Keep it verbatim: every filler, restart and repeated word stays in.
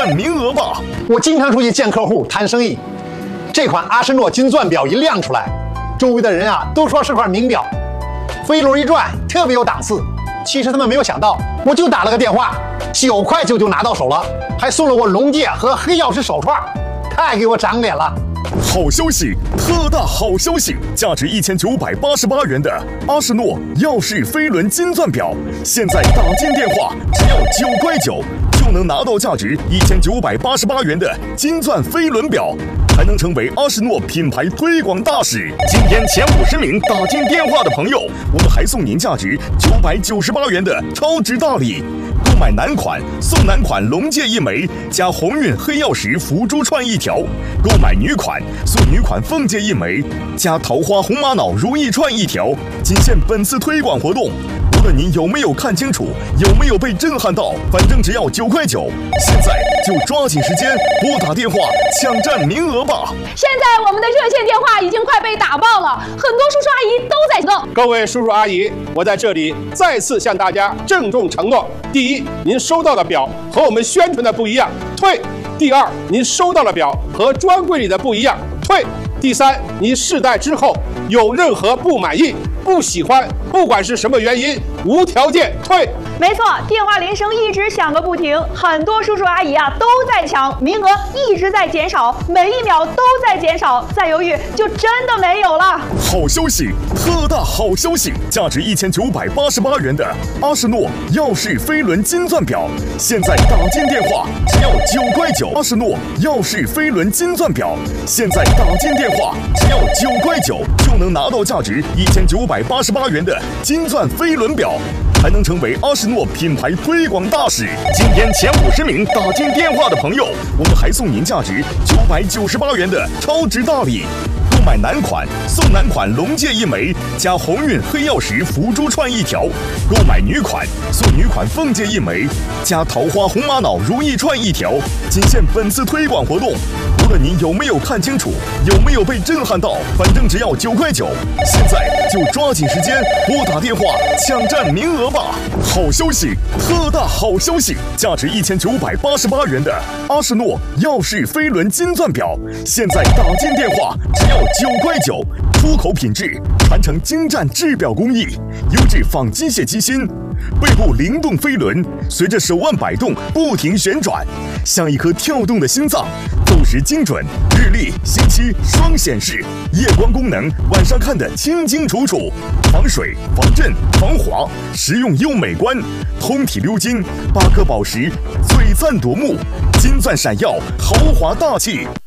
占名额吧！ 我经常出去见客户谈生意，这款阿诗诺金钻表一亮出来，周围的人啊都说是块名表，飞轮一转特别有档次。其实他们没有想到，我就打了个电话，九块九就拿到手了，还送了我龙戒和黑曜石手串，太给我长脸了。 好消息，特大好消息！价值一千九百八十八元的阿诗诺耀世飞轮金钻表，现在打进电话只要九块九就能拿到价值一千九百八十八元的金钻飞轮表，还能成为阿诗诺品牌推广大使。今天前五十名打进电话的朋友，我们还送您价值九百九十八元的超值大礼。购买男款送男款龙戒一枚，加鸿运黑曜石福珠串一条；购买女款送女款凤戒一枚，加桃花红玛瑙如意串一条。仅限本次推广活动，无论您有没有看清楚，有没有被震撼到，反正只要九块九。现在就抓紧时间拨打电话抢占名额吧！ 现在我们的热线电话已经快被打爆了，很多叔叔阿姨都在等。 各位叔叔阿姨，我在这里再次向大家郑重承诺：第一，您收到的表和我们宣传的不一样，退；第二，您收到的表和专柜里的不一样，退；第三，您试戴之后有任何不满意、不喜欢，不管是什么原因，无条件退。 没错，电话铃声一直响个不停，很多叔叔阿姨啊都在抢，名额一直在减少，每一秒都在减少，再犹豫就真的没有了。 好消息，特大好消息！价值一千九百八十八元的阿诗诺耀世飞轮金钻表，现在打进电话只要九块九。阿诗诺耀世飞轮金钻表，现在打进电话只要九块九就能拿到价值一千九百八十八元的金钻飞轮表，还能成为阿诗诺品牌推广大使。今天前五十名打进电话的朋友，我们还送您价值九百九十八元的超值大礼。购买男款送男款龙戒一枚，加鸿运黑曜石福珠串一条；购买女款送女款凤戒一枚，加桃花红玛瑙如意串一条。仅限本次推广活动，无论您有没有看清楚，有没有被震撼到，反正只要九块九。现在就抓紧时间拨打电话抢占名额吧！好消息，特大好消息！价值一千九百八十八元的阿诗诺耀世飞轮金钻表，现在打进电话只要九块九，出口品质，传承精湛制表工艺，优质仿机械机芯，背部灵动飞轮随着手腕摆动不停旋转，像一颗跳动的心脏。走时精准，日历、星期双显示，夜光功能，晚上看得清清楚楚。防水、防震、防滑，实用又美观。通体鎏金，八颗宝石，璀璨夺目，金钻闪耀，豪华大气。